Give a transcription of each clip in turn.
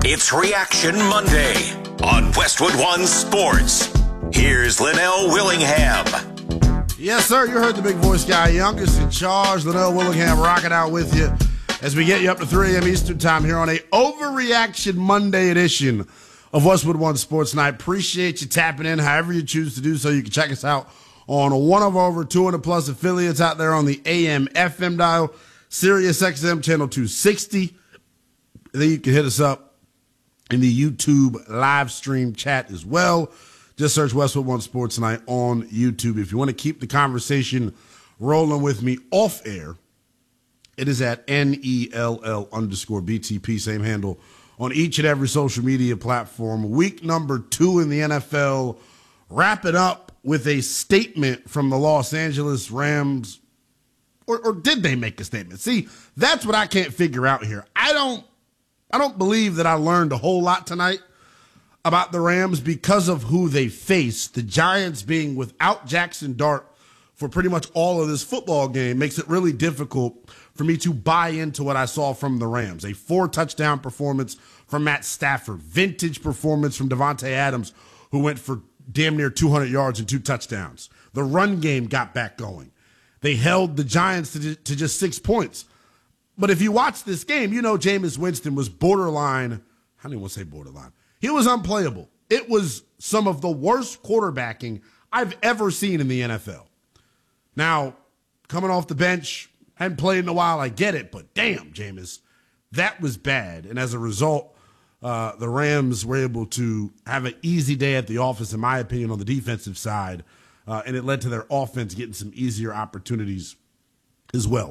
It's Reaction Monday on Westwood One Sports. Here's Linnell Willingham. Yes, sir. You heard the big voice guy, youngest in charge, Linnell Willingham, rocking out with you as we get you up to 3 a.m. Eastern time here on a Overreaction Monday edition of Westwood One Sports Night. Appreciate you tapping in however you choose to do so. You can check us out on one of our over 200 plus affiliates out there on the AM FM dial, Sirius XM channel 260. And then you can hit us up in the YouTube live stream chat as well. Just search Westwood One Sports Night on YouTube. If you want to keep the conversation rolling with me off air, it is at NELL_BTP, same handle on each and every social media platform. Week number 2 in the NFL, wrap it up with a statement from the Los Angeles Rams. Or did they make a statement? See, that's what I can't figure out here. I don't believe that I learned a whole lot tonight about the Rams because of who they face. The Giants being without Jackson Dart for pretty much all of this football game makes it really difficult for me to buy into what I saw from the Rams. A 4-touchdown performance from Matt Stafford. Vintage performance from Devontae Adams, who went for damn near 200 yards and 2 touchdowns. The run game got back going. They held the Giants to just 6 points. But if you watch this game, you know Jameis Winston was borderline. I don't even want to say borderline. He was unplayable. It was some of the worst quarterbacking I've ever seen in the NFL. Now, coming off the bench, hadn't played in a while, I get it. But damn, Jameis, that was bad. And as a result, the Rams were able to have an easy day at the office, in my opinion, on the defensive side. And it led to their offense getting some easier opportunities as well.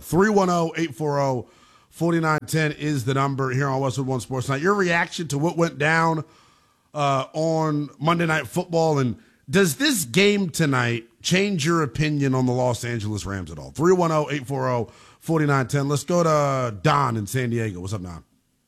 310-840-4910 is the number here on Westwood One Sports Night. Your reaction to what went down on Monday Night Football, and does this game tonight change your opinion on the Los Angeles Rams at all? 310-840-4910. Let's go to Don in San Diego. What's up, Don?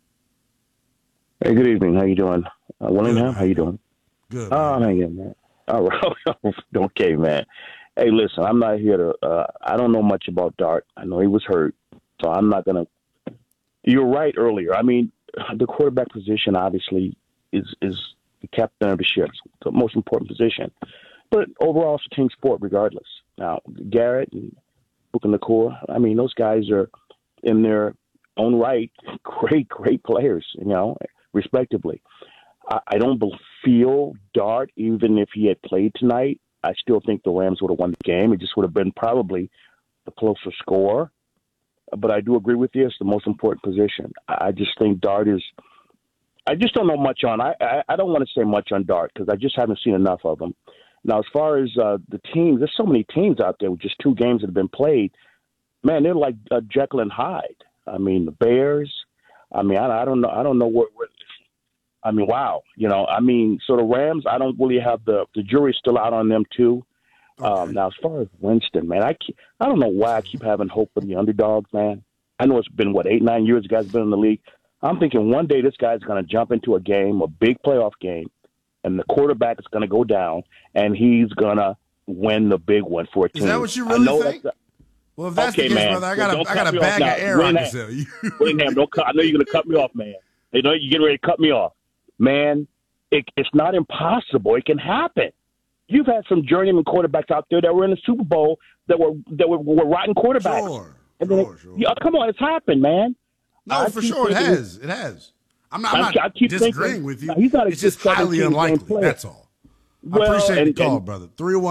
Hey, good evening. How you doing? Willingham, how you doing? Good. Oh, man. All right. Okay, man. Hey, listen, I'm not here to I don't know much about Dart. I know he was hurt, so I'm not going to – you're right earlier. I mean, the quarterback position obviously is the captain of the ship, the most important position. But overall, it's a team sport regardless. Now, Garrett and Puka Nacua, I mean, those guys are in their own right great players, respectively. I don't feel Dart, even if he had played tonight, I still think the Rams would have won the game. It just would have been probably the closer score. But I do agree with you. It's the most important position. I just think Dart is – I just don't know much on – I don't want to say much on Dart because I just haven't seen enough of him. Now, as far as the teams, there's so many teams out there with just 2 games that have been played. Man, they're like Jekyll and Hyde. I mean, the Bears. I mean, I don't know. I don't know what I mean, wow. So the Rams, I don't really have the jury's still out on them too. Okay. Now, as far as Winston, man, I don't know why I keep having hope in the underdogs, man. I know it's been, 8-9 years the guy's been in the league. I'm thinking one day this guy's going to jump into a game, a big playoff game, and the quarterback is going to go down, and he's going to win the big one for a team. Is that what you really think? Well, if that's okay, the case, man. brother, I got a bag of air I can sell you. Willingham, I know you're going to cut me off, man. You're getting ready to cut me off. Man, it's not impossible. It can happen. You've had some journeyman quarterbacks out there that were in the Super Bowl that were rotten quarterbacks. Sure. Yeah, come on, it's happened, man. No, for sure it has. It has. I'm not disagreeing with you. It's just highly unlikely. That's all. I appreciate the call, brother.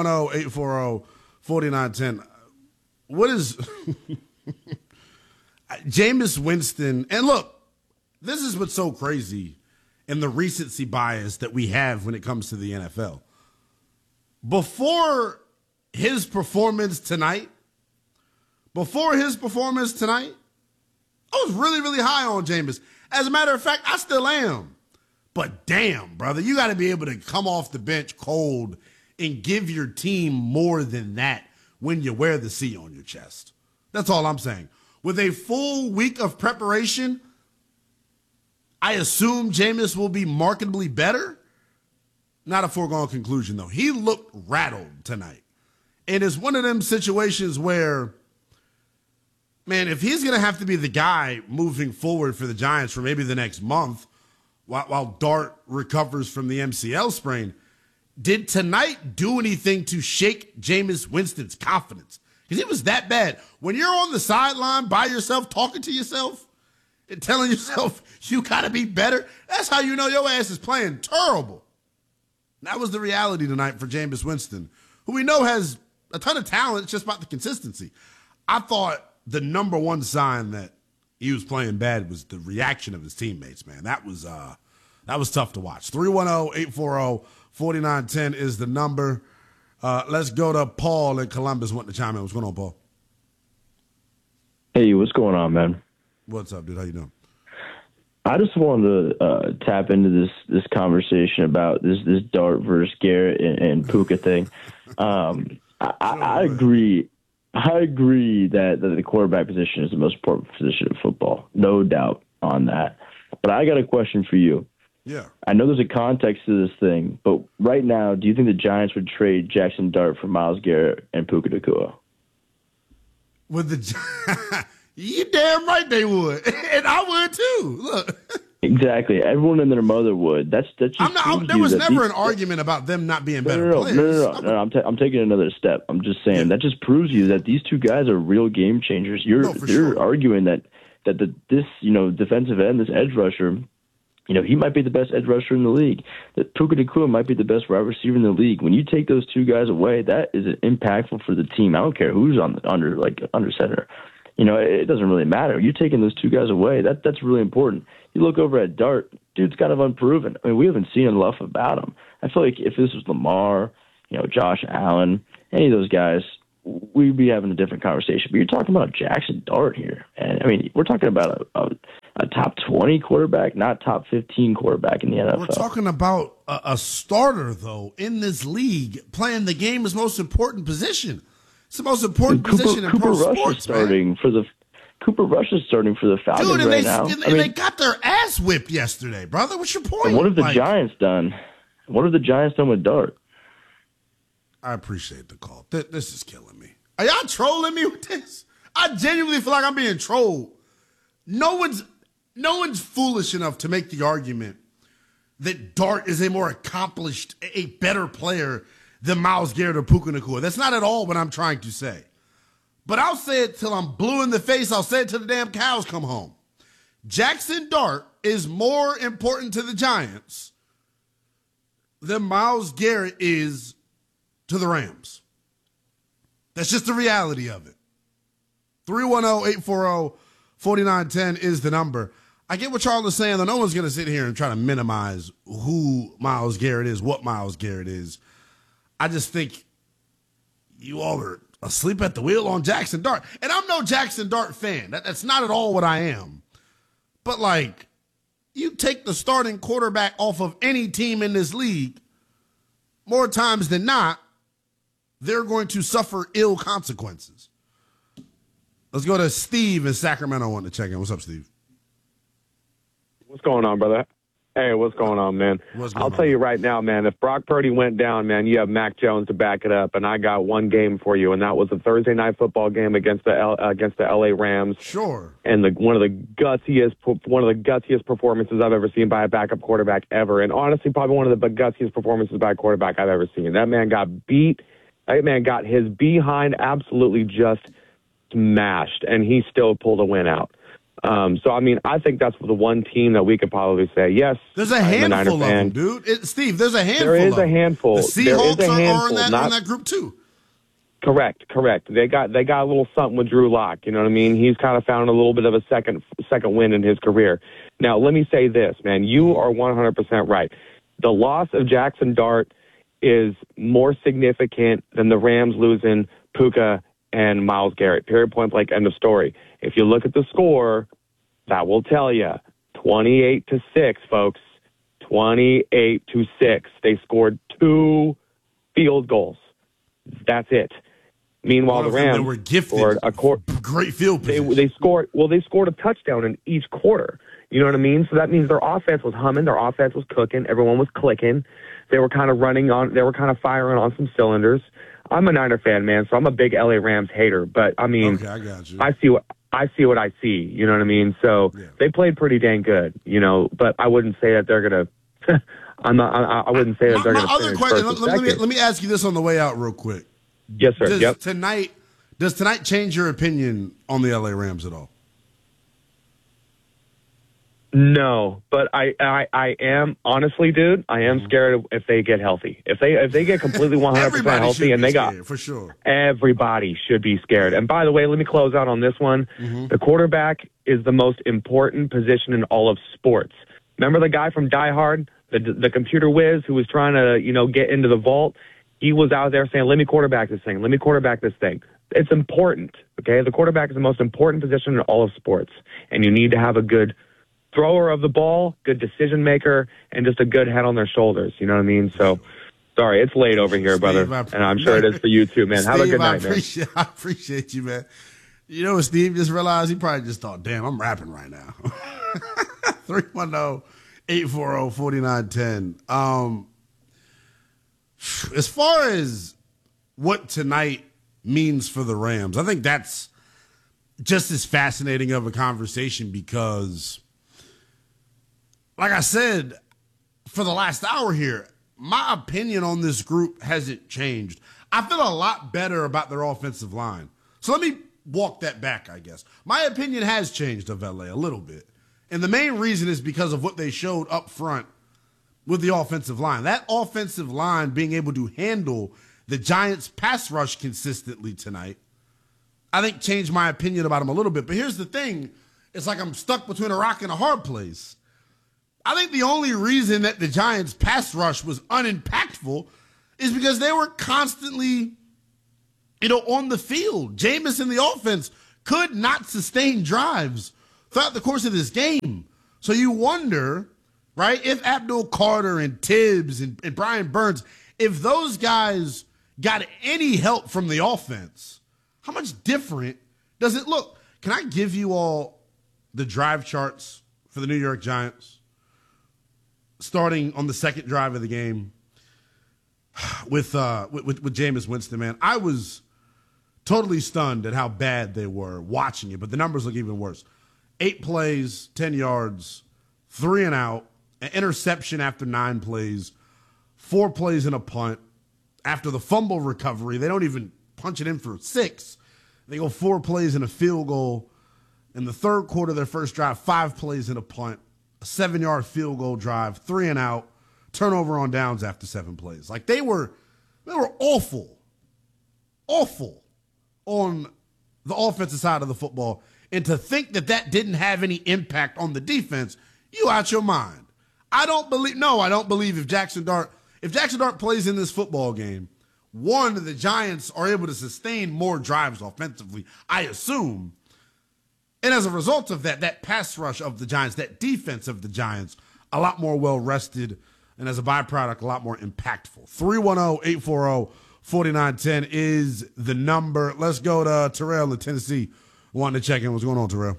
310-840-4910. What is Jameis Winston? And look, this is what's so crazy and the recency bias that we have when it comes to the NFL. Before his performance tonight, I was really, really high on Jameis. As a matter of fact, I still am. But damn, brother, you got to be able to come off the bench cold and give your team more than that when you wear the C on your chest. That's all I'm saying. With a full week of preparation, I assume Jameis will be markedly better. Not a foregone conclusion, though. He looked rattled tonight. And it's one of them situations where, man, if he's going to have to be the guy moving forward for the Giants for maybe the next month, while Dart recovers from the MCL sprain. Did tonight do anything to shake Jameis Winston's confidence? Because it was that bad. When you're on the sideline by yourself, talking to yourself and telling yourself you got to be better, that's how you know your ass is playing terrible. That was the reality tonight for Jameis Winston, who we know has a ton of talent. It's just about the consistency. I thought the number one sign that he was playing bad was the reaction of his teammates, man. That was tough to watch. 310-840-4910 is the number. Let's go to Paul in Columbus wanting to chime in. What's going on, Paul? Hey, what's going on, man? What's up, dude? How you doing? I just wanted to tap into this conversation about this Dart versus Garrett and Puka thing. I agree. I agree that the quarterback position is the most important position in football. No doubt on that. But I got a question for you. Yeah. I know there's a context to this thing, but right now, do you think the Giants would trade Jackson Dart for Myles Garrett and Puka Nacua? You damn right they would, and I would too. Look, exactly. Everyone and their mother would. That's just. There was never an argument about them not being better players. No. I'm taking another step. I'm just saying that just proves you that these two guys are real game changers. You're arguing that this defensive end, this edge rusher. He might be the best edge rusher in the league. That Puka Nacua might be the best wide receiver in the league. When you take those two guys away, that is impactful for the team. I don't care who's under center. It doesn't really matter. You're taking those two guys away. That's really important. You look over at Dart, dude's kind of unproven. I mean, we haven't seen enough about him. I feel like if this was Lamar, Josh Allen, any of those guys, we'd be having a different conversation. But you're talking about Jackson Dart here. And, I mean, we're talking about a top 20 quarterback, not top 15 quarterback in the NFL. We're talking about a starter, though, in this league, playing the game's most important position. It's the most important position in pro sports, Cooper Rush is starting for the Falcons now. And they got their ass whipped yesterday, brother. What's your point? And what have the Giants done? What have the Giants done with Dart? I appreciate the call. This is killing me. Are y'all trolling me with this? I genuinely feel like I'm being trolled. No one's foolish enough to make the argument that Dart is a more accomplished, a better player than Myles Garrett or Puka Nacua. That's not at all what I'm trying to say. But I'll say it till I'm blue in the face. I'll say it till the damn cows come home. Jackson Dart is more important to the Giants than Myles Garrett is to the Rams. That's just the reality of it. 310-840-4910 is the number. I get what Charles is saying, though. No one's going to sit here and try to minimize who Myles Garrett is, what Myles Garrett is. I just think you all are asleep at the wheel on Jackson Dart. And I'm no Jackson Dart fan. That's not at all what I am. But, you take the starting quarterback off of any team in this league, more times than not, they're going to suffer ill consequences. Let's go to Steve in Sacramento. I want to check in. What's up, Steve? What's going on, brother? Hey, what's going on, man? I'll tell you right now, man, if Brock Purdy went down, man, you have Mac Jones to back it up, and I got one game for you, and that was a Thursday night football game against the LA Rams. Sure. And one of the gutsiest performances I've ever seen by a backup quarterback ever, and honestly, probably one of the gutsiest performances by a quarterback I've ever seen. That man got beat. That man got his behind absolutely just smashed, and he still pulled a win out. So, I mean, I think that's the one team that we could probably say, yes. There's a handful of them, dude. Steve, there's a handful. There is a handful. The Seahawks are in that group, too. Correct. They got a little something with Drew Lock. You know what I mean? He's kind of found a little bit of a second win in his career. Now, let me say this, man. You are 100% right. The loss of Jackson Dart is more significant than the Rams losing Puka and Myles Garrett. Period, point blank, end of story. If you look at the score, that will tell you 28-6, folks. 28-6. They scored 2 field goals. That's it. Meanwhile, the Rams were gifted scored great field position. They scored a touchdown in each quarter. You know what I mean? So that means their offense was humming, their offense was cooking, everyone was clicking. They were kind of firing on some cylinders. I'm a Niner fan, man, so I'm a big LA Rams hater. But I mean, okay, I got you. I I see what I see. You know what I mean? So they played pretty dang good, but I wouldn't say that they're going to I wouldn't say that they're going to finish question, first or second. let me ask you this on the way out real quick. Yes, sir. Does tonight change your opinion on the LA Rams at all? No, but I am honestly, dude. I am scared if they get healthy. If they get completely 100% healthy, and they got for sure, everybody should be scared. And by the way, let me close out on this one. The quarterback is the most important position in all of sports. Remember the guy from Die Hard, the computer whiz who was trying to get into the vault? He was out there saying, "Let me quarterback this thing. Let me quarterback this thing." It's important. Okay, the quarterback is the most important position in all of sports, and you need to have a good thrower of the ball, good decision maker, and just a good head on their shoulders. You know what I mean? So, sorry, it's late over here, Steve, brother, and I'm sure it is for you too, man. Steve, have a good night, man. I appreciate you, man. You know what Steve just realized? He probably just thought, damn, I'm rapping right now. 310-840-4910. As far as what tonight means for the Rams, I think that's just as fascinating of a conversation because, like I said, for the last hour here, my opinion on this group hasn't changed. I feel a lot better about their offensive line. So let me walk that back, I guess. My opinion has changed of LA a little bit. And the main reason is because of what they showed up front with the offensive line. That offensive line being able to handle the Giants' pass rush consistently tonight, I think changed my opinion about them a little bit. But here's the thing. It's like I'm stuck between a rock and a hard place. I think the only reason that the Giants' pass rush was unimpactful is because they were constantly, on the field. Jameis and the offense could not sustain drives throughout the course of this game. So you wonder, right, if Abdul Carter and Tibbs and Brian Burns, if those guys got any help from the offense, how much different does it look? Can I give you all the drive charts for the New York Giants? Starting on the second drive of the game with Jameis Winston, man. I was totally stunned at how bad they were watching it, but the numbers look even worse. 8 plays, 10 yards, 3 and out, an interception after 9 plays, 4 plays and a punt. After the fumble recovery, they don't even punch it in for 6. They go 4 plays and a field goal. In the third quarter of their first drive, 5 plays and a punt, a 7-yard field goal drive, 3 and out, turnover on downs after 7 plays. Like they were awful on the offensive side of the football. And to think that didn't have any impact on the defense, you out your mind. I don't believe if Jackson Dart plays in this football game, one, the Giants are able to sustain more drives offensively, I assume. And as a result of that pass rush of the Giants, that defense of the Giants, a lot more well-rested, and as a byproduct, a lot more impactful. 310-840-4910 is the number. Let's go to Terrell in Tennessee. Wanting to check in. What's going on, Terrell?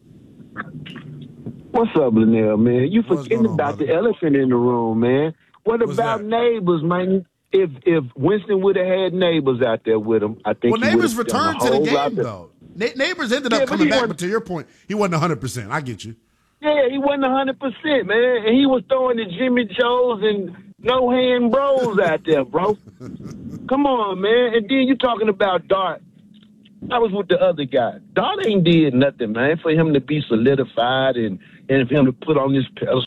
What's up, Linnell, man? You forgetting about the elephant in the room, man. What about Neighbors, man? If Winston would have had Neighbors out there with him, I think Neighbors returned to the game, though. Neighbors ended up coming back, but to your point, he wasn't 100%. I get you. Yeah, he wasn't 100%, man. And he was throwing the Jimmy Joes and no-hand bros out there, bro. Come on, man. And then you talking about Dart. I was with the other guy. Dart ain't did nothing, man, for him to be solidified and for him to put on this pedestal.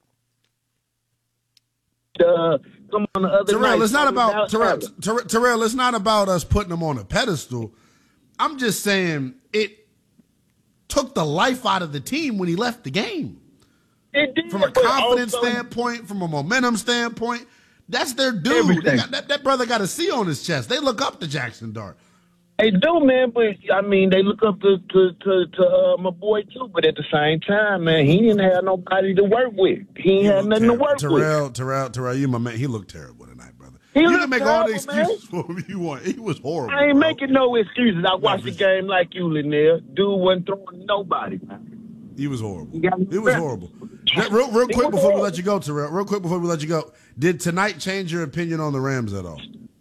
Come on the other Terrell, night. It's not about Terrell. It's not about us putting him on a pedestal. I'm just saying it took the life out of the team when he left the game. It did, from a confidence standpoint, from a momentum standpoint, that's their dude. That brother got a C on his chest. They look up to Jackson Dart. They do, man, but I mean, they look up to my boy too. But at the same time, man, he didn't have nobody to work with. He ain't had nothing to work with. Terrell, you my man. He looked terrible tonight, brother. You can make all the excuses for him you want. He was horrible. I ain't making no excuses. I watched the game like you, Linnell. Dude wasn't throwing nobody, man. He was horrible. It was horrible. Real quick before we let you go, Terrell. Real quick before we let you go, did tonight change your opinion on the Rams at all?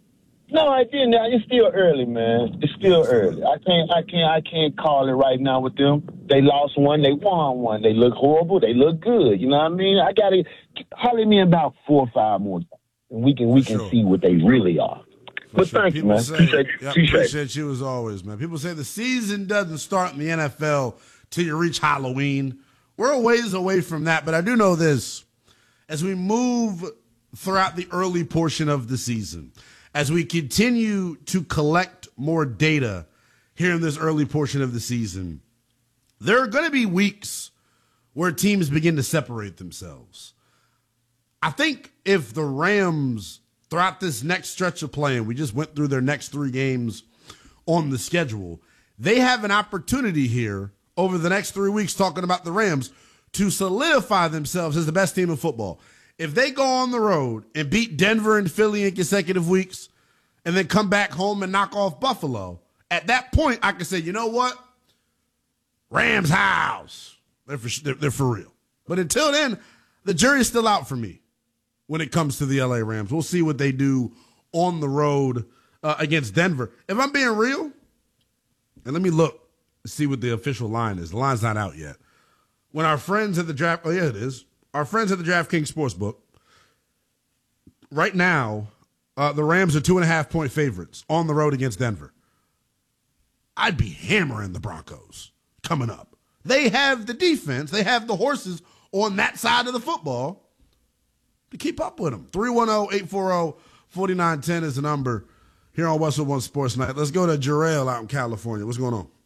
No, I didn't. It's still early, man. It's still early. I can't call it right now with them. They lost one, they won one. They look horrible, they look good. You know what I mean? I gotta holler me about 4 or 5 more, and we can see what they really are. But thank you, man. Appreciate you as always, man. People say the season doesn't start in the NFL till you reach Halloween. We're a ways away from that, but I do know this. As we move throughout the early portion of the season, as we continue to collect more data here in this early portion of the season, there are going to be weeks where teams begin to separate themselves. I think if the Rams, throughout this next stretch of playing, we just went through their next 3 games on the schedule, they have an opportunity here over the next 3 weeks, talking about the Rams, to solidify themselves as the best team in football. If they go on the road and beat Denver and Philly in consecutive weeks and then come back home and knock off Buffalo, at that point I can say, you know what? Rams house. They're for real. But until then, the jury's still out for me when it comes to the LA Rams. We'll see what they do on the road against Denver. If I'm being real, and let me look, see what the official line is. The line's not out yet. When our friends at the draft, oh yeah, it is. Our friends at the DraftKings Sportsbook, right now, the Rams are 2.5-point favorites on the road against Denver. I'd be hammering the Broncos coming up. They have the defense, they have the horses on that side of the football to keep up with them. 310-840-4910 is the number here on Westwood One Sports Night. Let's go to Jarrell out in California. What's going on?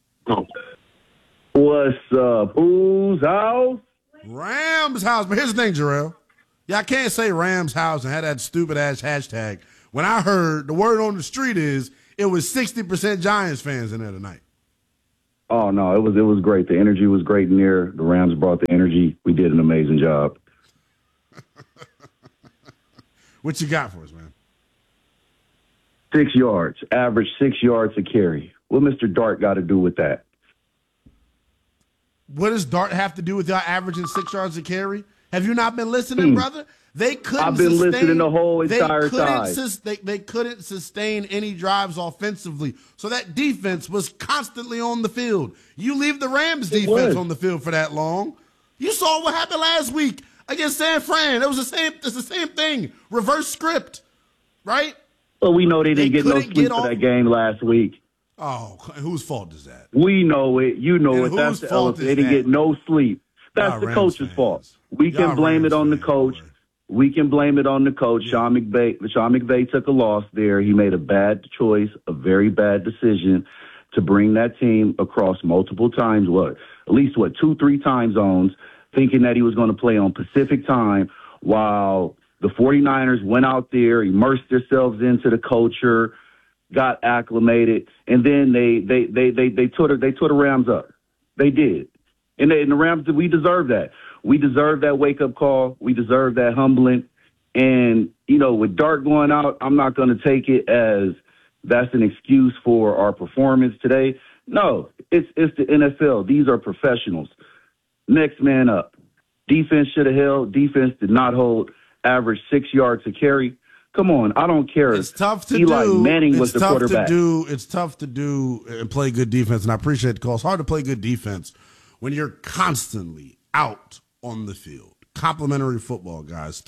What's up? Whose house? Rams house. But here's the thing, Jarrell. Yeah, I can't say Rams house and have that stupid-ass hashtag. When I heard, the word on the street is it was 60% Giants fans in there tonight. Oh, no, it was great. The energy was great in there. The Rams brought the energy. We did an amazing job. What you got for us, man? 6 yards. Average 6 yards a carry. What Mr. Dart got to do with that? What does Dart have to do with y'all averaging 6 yards a carry? Have you not been listening, brother? They couldn't. I've been listening the whole entire time. They couldn't sustain any drives offensively, so that defense was constantly on the field. You leave the Rams defense on the field for that long. You saw what happened last week against San Fran. It was the same. It's the same thing. Reverse script, right? Well, we know they didn't get no sleep for that game last week. Oh, whose fault is that? We know it. You know it. That's the elephant. They didn't get no sleep. That's the coach's fault. We can blame it on the coach. We can blame it on the coach. Sean McVay took a loss there. He made a bad choice, a very bad decision to bring that team across multiple times, at least 2-3 time zones, thinking that he was going to play on Pacific time, while the 49ers went out there, immersed themselves into the culture, got acclimated, and then they tore the Rams up. They did. And the Rams, we deserve that. We deserve that wake-up call. We deserve that humbling. And, with Dart going out, I'm not going to take it as that's an excuse for our performance today. No, it's the NFL. These are professionals. Next man up. Defense should have held. Defense did not hold. Average 6 yards a carry. Come on, I don't care. It's tough to Eli do. Manning was the quarterback. It's tough to do and play good defense, and I appreciate the call. It's hard to play good defense when you're constantly out on the field. Complimentary football, guys.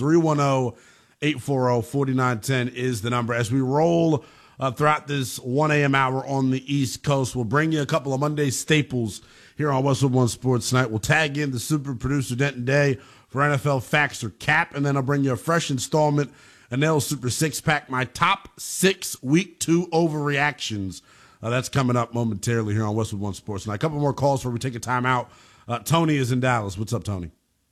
310-840-4910 is the number. As we roll throughout this 1 a.m. hour on the East Coast, we'll bring you a couple of Monday staples here on Westwood One Sports Night. We'll tag in the super producer Denton Day for NFL Facts or Cap, and then I'll bring you a fresh installment, Anel Super 6-Pack, my top 6 Week 2 overreactions. That's coming up momentarily here on Westwood One Sports Night. A couple more calls before we take a timeout. Tony is in Dallas. What's up, Tony?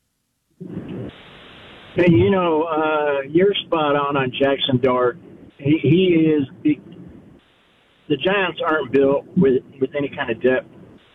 Hey, you're spot on Jackson Dart. He is the Giants aren't built with any kind of depth.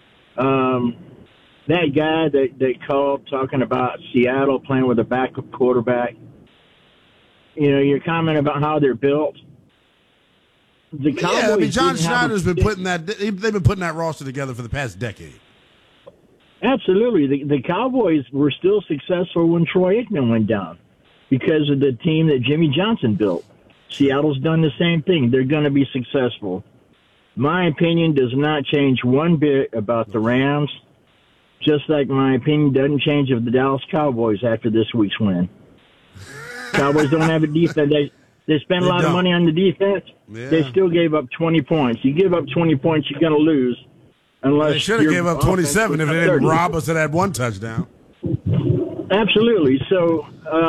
That guy that they called talking about Seattle playing with a backup quarterback. Your comment about how they're built. The Cowboys. John Schneider's been putting that. They've been putting that roster together for the past decade. Absolutely. The Cowboys were still successful when Troy Aikman went down because of the team that Jimmy Johnson built. Seattle's done the same thing. They're going to be successful. My opinion does not change one bit about the Rams, just like my opinion doesn't change of the Dallas Cowboys after this week's win. Cowboys don't have a defense. They spend a lot of money on the defense. Yeah. They still gave up 20 points. You give up 20 points, you're going to lose. Unless they should have gave up 27 if they didn't rob us and had one touchdown. Absolutely. So,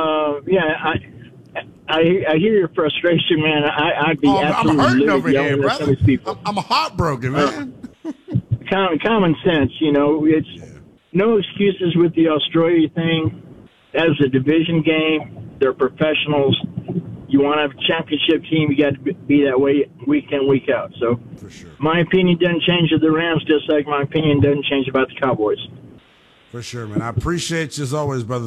I hear your frustration, man. I'd be absolutely I'm hurting over here, brother. People. I'm heartbroken, man. Common sense, it's no excuses with the Australia thing. That was a division game. They're professionals. You want to have a championship team, you got to be that way week in, week out. So, for sure. My opinion doesn't change of the Rams, just like my opinion doesn't change about the Cowboys. For sure, man. I appreciate you as always, brother.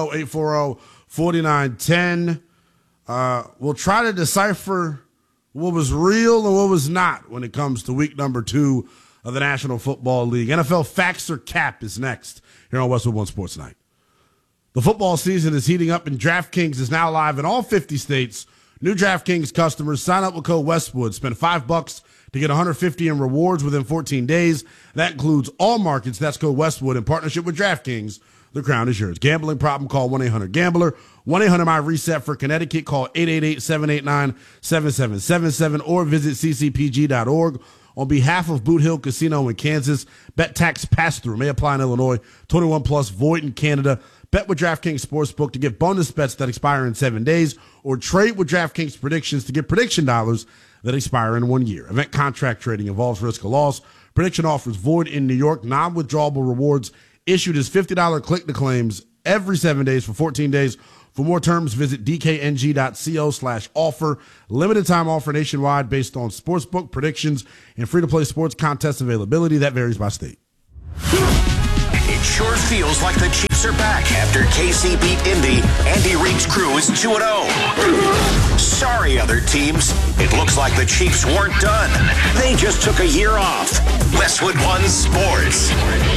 310-840-4910. We'll try to decipher what was real and what was not when it comes to week number 2 of the National Football League. NFL Facts or Cap is next here on Westwood One Sports Night. The football season is heating up, and DraftKings is now live in all 50 states. New DraftKings customers sign up with code Westwood. Spend $5 to get $150 in rewards within 14 days. That includes all markets. That's code Westwood in partnership with DraftKings. The crown is yours. Gambling problem? Call 1-800-GAMBLER. 1-800-MY-RESET for Connecticut. Call 888-789-7777 or visit ccpg.org. On behalf of Boot Hill Casino in Kansas, bet tax pass-through may apply in Illinois. 21 plus, void in Canada. Bet with DraftKings Sportsbook to get bonus bets that expire in 7 days, or trade with DraftKings Predictions to get prediction dollars that expire in 1 year. Event contract trading involves risk of loss. Prediction offers void in New York. Non-withdrawable rewards issued as $50 click-to-claims every 7 days for 14 days. For more terms, visit dkng.co/offer. Limited time offer nationwide based on sportsbook predictions and free-to-play sports contest availability. That varies by state. It sure feels like the Chiefs are back after KC beat Indy. Andy Reid's crew is 2-0. Sorry, other teams. It looks like the Chiefs weren't done. They just took a year off. Westwood One Sports.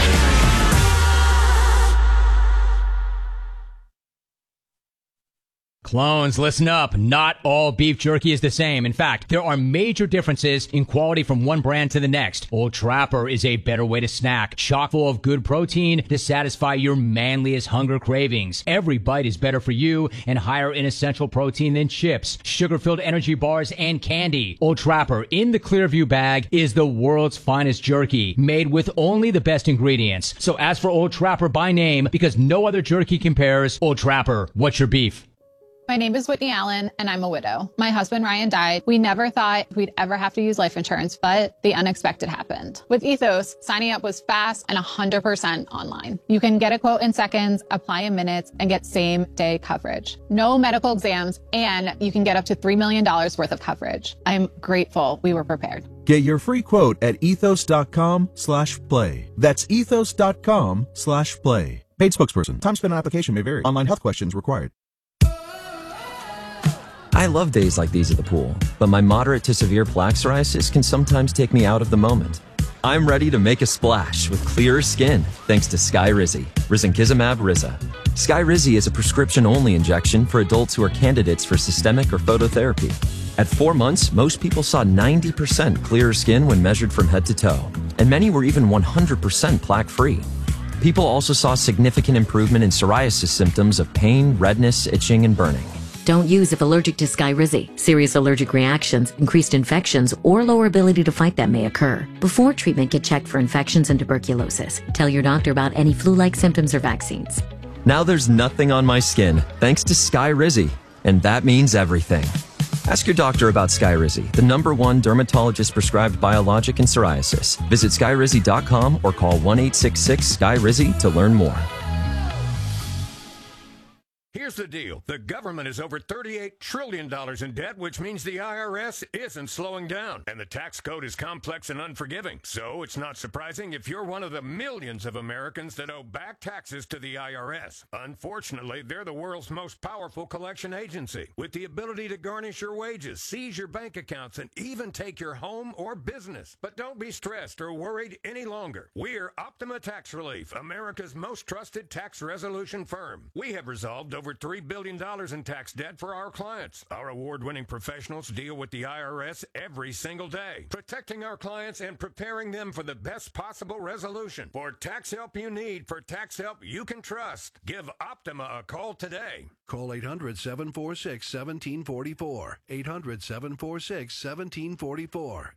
Clones, listen up. Not all beef jerky is the same. In fact, there are major differences in quality from one brand to the next. Old Trapper is a better way to snack, chock full of good protein to satisfy your manliest hunger cravings. Every bite is better for you and higher in essential protein than chips, sugar-filled energy bars, and candy. Old Trapper in the Clearview bag is the world's finest jerky, made with only the best ingredients. So ask for Old Trapper by name because no other jerky compares. Old Trapper, what's your beef? My name is Whitney Allen, and I'm a widow. My husband, Ryan, died. We never thought we'd ever have to use life insurance, but the unexpected happened. With Ethos, signing up was fast and 100% online. You can get a quote in seconds, apply in minutes, and get same-day coverage. No medical exams, and you can get up to $3 million worth of coverage. I'm grateful we were prepared. Get your free quote at ethos.com/play. That's ethos.com/play. Paid spokesperson. Time spent on application may vary. Online health questions required. I love days like these at the pool, but my moderate to severe plaque psoriasis can sometimes take me out of the moment. I'm ready to make a splash with clearer skin thanks to Skyrizi, risankizumab Riza. Skyrizi is a prescription-only injection for adults who are candidates for systemic or phototherapy. At 4 months, most people saw 90% clearer skin when measured from head to toe, and many were even 100% plaque-free. People also saw significant improvement in psoriasis symptoms of pain, redness, itching, and burning. Don't use if allergic to Skyrizi. Serious allergic reactions, increased infections, or lower ability to fight them may occur. Before treatment, get checked for infections and tuberculosis. Tell your doctor about any flu-like symptoms or vaccines. Now there's nothing on my skin, thanks to Skyrizi, and that means everything. Ask your doctor about Skyrizi, the #1 dermatologist-prescribed biologic in psoriasis. Visit Skyrizi.com or call 1-866-SKY-RIZI to learn more. Here's the deal. The government is over $38 trillion in debt, which means the IRS isn't slowing down. And the tax code is complex and unforgiving. So it's not surprising if you're one of the millions of Americans that owe back taxes to the IRS. Unfortunately, they're the world's most powerful collection agency, with the ability to garnish your wages, seize your bank accounts, and even take your home or business. But don't be stressed or worried any longer. We're Optima Tax Relief, America's most trusted tax resolution firm. We have resolved over over $3 billion in tax debt for our clients. Our award-winning professionals deal with the IRS every single day, protecting our clients and preparing them for the best possible resolution. For tax help you need, for tax help you can trust, give Optima a call today. Call 800-746-1744. 800-746-1744.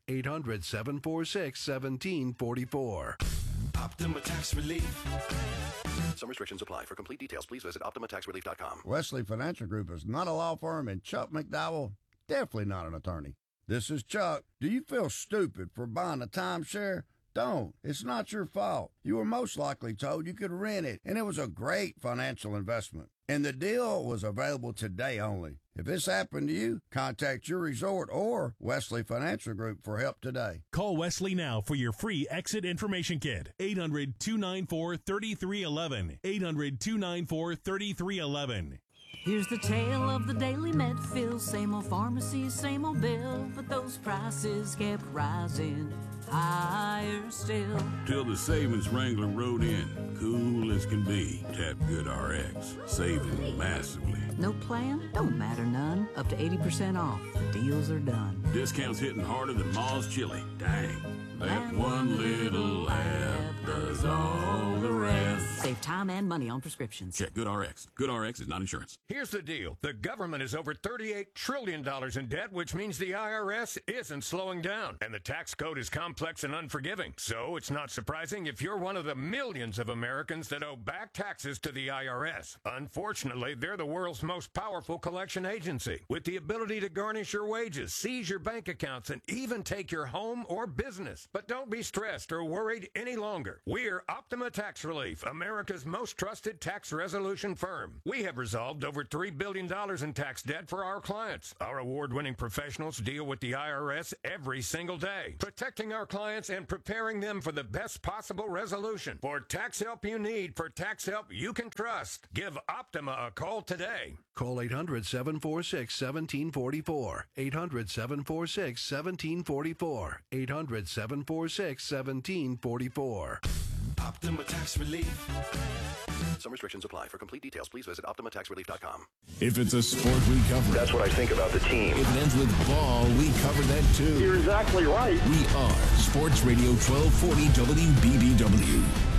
800-746-1744. Optima Tax Relief. Some restrictions apply. For complete details, please visit OptimaTaxRelief.com. Wesley Financial Group is not a law firm, and Chuck McDowell, definitely not an attorney. This is Chuck. Do you feel stupid for buying a timeshare? Don't. It's not your fault. You were most likely told you could rent it, and it was a great financial investment. And the deal was available today only. If this happened to you, contact your resort or Wesley Financial Group for help today. Call Wesley now for your free exit information kit. 800-294-3311. 800-294-3311. Here's the tale of the daily Medfield. Same old pharmacy, same old bill, but those prices kept rising higher still. Till the savings wrangler rode in, cool as can be. Tap Good RX, saving massively. No plan? Don't matter none. Up to 80% off. The deals are done. Discounts hitting harder than Ma's chili. Dang. That one little app does all the rest. Save time and money on prescriptions. Check GoodRx. GoodRx is not insurance. Here's the deal. The government is over $38 trillion in debt, which means the IRS isn't slowing down. And the tax code is complex and unforgiving. So it's not surprising if you're one of the millions of Americans that owe back taxes to the IRS. Unfortunately, they're the world's most powerful collection agency, with the ability to garnish your wages, seize your bank accounts, and even take your home or business. But don't be stressed or worried any longer. We're Optima Tax Relief, America's most trusted tax resolution firm. We have resolved over $3 billion in tax debt for our clients. Our award-winning professionals deal with the IRS every single day, protecting our clients and preparing them for the best possible resolution. For tax help you need, for tax help you can trust, give Optima a call today. Call 800-746-1744. 800-746-1744. 800-746-1744. Optima Tax Relief. Some restrictions apply. For complete details, please visit OptimaTaxRelief.com. If it's a sport, we cover it. That's what I think about the team. If it ends with ball, we cover that too. You're exactly right. We are Sports Radio 1240 WBBW.